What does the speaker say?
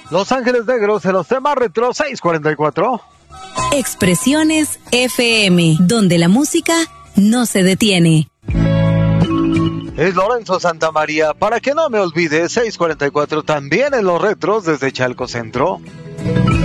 Los Ángeles Negros en los temas retro 644. Expresiones FM, donde la música no se detiene. Es Lorenzo Santamaría, para que no me olvide, 644 también en los retros desde Chalco Centro.